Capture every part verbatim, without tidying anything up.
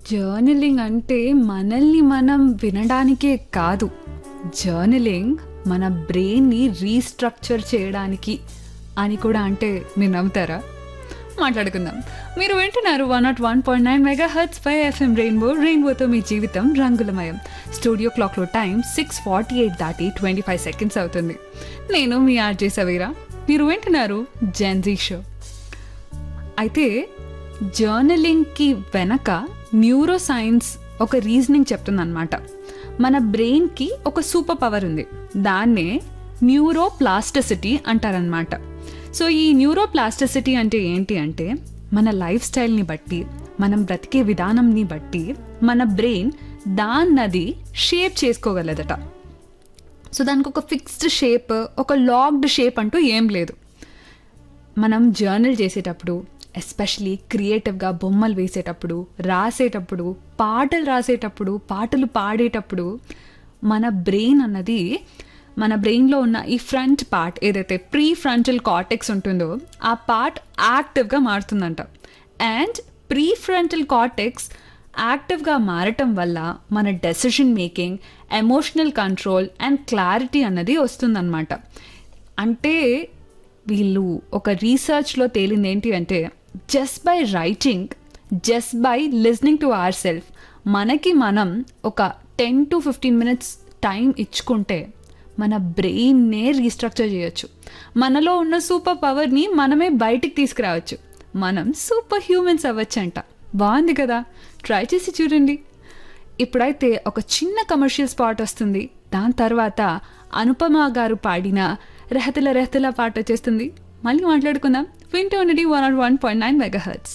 Journaling అంటే మనల్ని మనం వినడానికే కాదు, జర్నలింగ్ మన బ్రెయిన్ని రీస్ట్రక్చర్ చేయడానికి అని కూడా. అంటే మీరు నమ్ముతారా? మాట్లాడుకుందాం. మీరు వింటున్నారు one not one point nine mega hertz pi FM rainbow. రెయిన్బోతో మీ జీవితం రంగులమయం. స్టూడియో క్లాక్లో టైం సిక్స్ ఫార్టీ ఎయిట్ దాటి ట్వంటీ ఫైవ్ సెకండ్స్ అవుతుంది. నేను మీ ఆర్జే సవీరా. మీరు వింటున్నారు జెన్జీ షో. అయితే జర్నలింగ్కి వెనక న్యూరో సైన్స్ ఒక రీజనింగ్ చెప్తుందన్నమాట. మన బ్రెయిన్కి ఒక సూపర్ పవర్ ఉంది, దాన్నే న్యూరోప్లాస్టిసిటీ అంటారనమాట. సో ఈ న్యూరోప్లాస్టిసిటీ అంటే ఏంటి అంటే, మన లైఫ్ స్టైల్ని బట్టి, మనం బ్రతికే విధానంని బట్టి మన బ్రెయిన్ దాన్నది షేప్ చేసుకోగలదట. సో దానికి ఒక ఫిక్స్డ్ షేప్, ఒక లాక్డ్ షేప్ అంటూ ఏం లేదు. మనం జర్నల్ చేసేటప్పుడు, ఎస్పెషలీ క్రియేటివ్గా బొమ్మలు వేసేటప్పుడు, రాసేటప్పుడు, పాటలు రాసేటప్పుడు, పాటలు పాడేటప్పుడు మన బ్రెయిన్ అన్నది, మన బ్రెయిన్లో ఉన్న ఈ ఫ్రంట్ పార్ట్ ఏదైతే ప్రీ ఫ్రంటల్ కార్టెక్స్ ఉంటుందో ఆ పార్ట్ యాక్టివ్గా మారుతుందంట. అండ్ ప్రీ ఫ్రంటల్ కార్టెక్స్ యాక్టివ్గా మారటం వల్ల మన decision making, emotional control and clarity అన్నది వస్తుందన్నమాట. అంటే వీళ్ళు ఒక రీసెర్చ్లో తేలింది ఏంటి అంటే, just by writing, just by listening to our self, మనకి మనం ఒక ten to fifteen minutes time ఇచ్చుకుంటే మన బ్రెయిన్నే రీస్ట్రక్చర్ చేయొచ్చు. మనలో ఉన్న సూపర్ పవర్ని మనమే బయటికి తీసుకురావచ్చు. మనం సూపర్ హ్యూమన్స్ అవ్వచ్చంట. బాగుంది కదా? ట్రై చేసి చూడండి. ఇప్పుడైతే ఒక చిన్న కమర్షియల్ స్పాట్ వస్తుంది. దాని తర్వాత అనుపమ గారు పాడిన రెహతల రెహతల పాట వచ్చేస్తుంది. మళ్ళీ మాట్లాడుకుందాం. వింటూ ఉండండి one not one point nine mega hertz.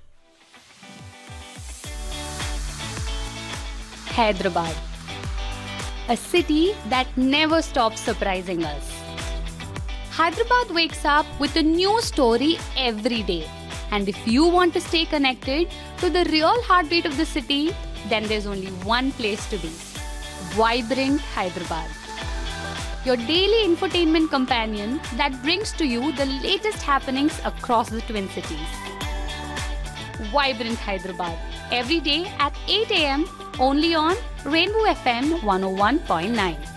Hyderabad, a city that never stops surprising us. Hyderabad wakes up with a new story every day. And if you want to stay connected to the real heartbeat of the city, then there's only one place to be. Vibrant Hyderabad, your daily infotainment companion that brings to you the latest happenings across the Twin Cities. Vibrant Hyderabad, every day at eight a.m. only on Rainbow F M one oh one point nine.